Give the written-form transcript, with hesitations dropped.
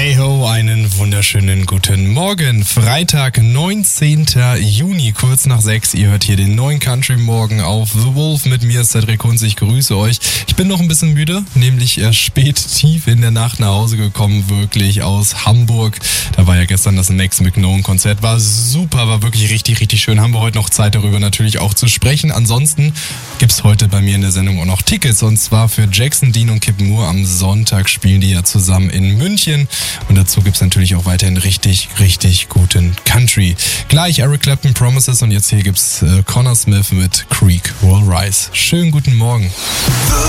Hey ho, einen wunderschönen guten Morgen. Freitag, 19. Juni, kurz nach 6. Ihr hört hier den neuen Country Morgen auf The Wolf. Mit mir ist Cedric Kunz, ich grüße euch. Ich bin noch ein bisschen müde, nämlich erst spät, tief in der Nacht nach Hause gekommen, wirklich aus Hamburg. Da war ja gestern das Max McKnown-Konzert, war super, war wirklich richtig, richtig schön. Haben wir heute noch Zeit darüber natürlich auch zu sprechen. Ansonsten gibt's heute bei mir in der Sendung auch noch Tickets, und zwar für Jackson Dean und Kip Moore. Am Sonntag spielen die ja zusammen in München. Und dazu gibt's natürlich auch weiterhin richtig, richtig guten Country. Gleich Eric Clapton, Promises, und jetzt hier gibt's Connor Smith mit Creek Will Rise. Schönen guten Morgen.